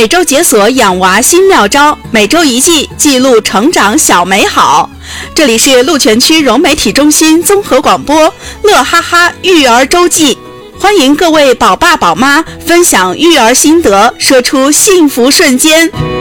每周解锁养娃新妙招，每周一记记录成长小美好。这里是鹿泉区融媒体中心综合广播乐哈哈育儿周记，欢迎各位宝爸宝妈分享育儿心得，说出幸福瞬间。